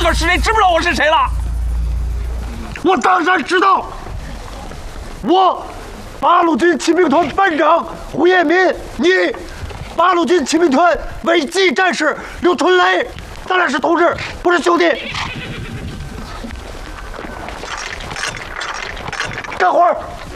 哥是谁？知不知道我是谁了？ 我当然知道，我八路军骑兵团班长胡彦民，你八路军骑兵团尾继战士刘春雷，咱俩是同志，不是兄弟。干活！